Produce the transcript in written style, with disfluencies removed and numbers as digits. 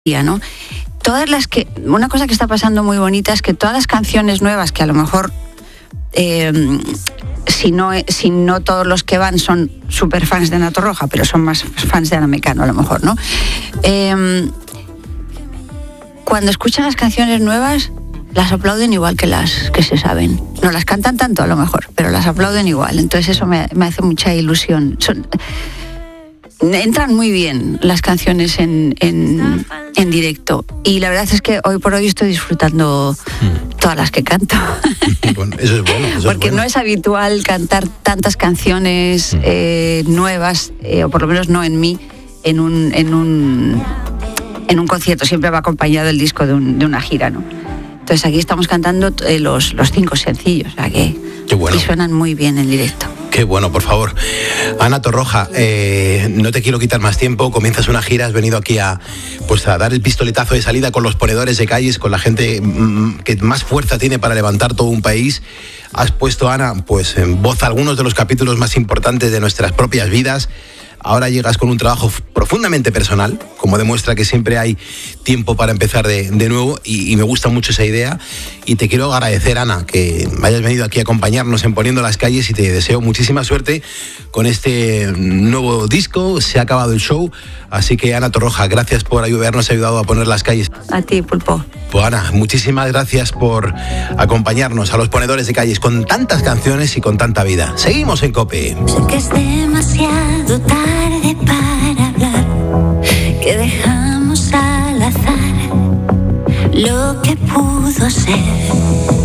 ¿no? Una cosa que está pasando muy bonita es que todas las canciones nuevas, que a lo mejor si no todos los que van son súper fans de Ana Torroja, pero son más fans de Ana Mecano a lo mejor, ¿no? Cuando escuchan las canciones nuevas, las aplauden igual que las que se saben. No las cantan tanto a lo mejor, pero las aplauden igual. Entonces eso me hace mucha ilusión. Entran muy bien las canciones en directo, y la verdad es que hoy por hoy estoy disfrutando todas las que canto. Bueno, eso es bueno. Porque no es habitual cantar tantas canciones nuevas, o por lo menos no en mí, en un concierto. Siempre va acompañado el disco de una gira, ¿no? Entonces aquí estamos cantando los 5 sencillos, o sea que qué bueno. Y suenan muy bien en directo. Qué bueno, por favor. Ana Torroja, no te quiero quitar más tiempo. Comienzas una gira, has venido aquí a dar el pistoletazo de salida con los ponedores de calles, con la gente que más fuerza tiene para levantar todo un país. Has puesto, Ana, en voz algunos de los capítulos más importantes de nuestras propias vidas. Ahora llegas con un trabajo profundamente personal, como demuestra que siempre hay tiempo para empezar de nuevo, y me gusta mucho esa idea. Y te quiero agradecer, Ana, que hayas venido aquí a acompañarnos en Poniendo las Calles, y te deseo muchísima suerte con este nuevo disco. Se ha acabado el show, así que, Ana Torroja, gracias por habernos ayudado a poner las calles. A ti, Pulpo. Pues, Ana, muchísimas gracias por acompañarnos a los ponedores de calles con tantas canciones y con tanta vida. Seguimos en COPE. Sé que es demasiado tarde para hablar, que dejamos al azar lo que pudo ser.